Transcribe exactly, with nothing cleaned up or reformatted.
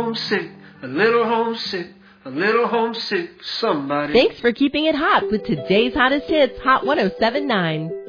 homesick, a little homesick, a little homesick for somebody. Thanks for keeping it hot with today's hottest hits, Hot one oh seven point nine.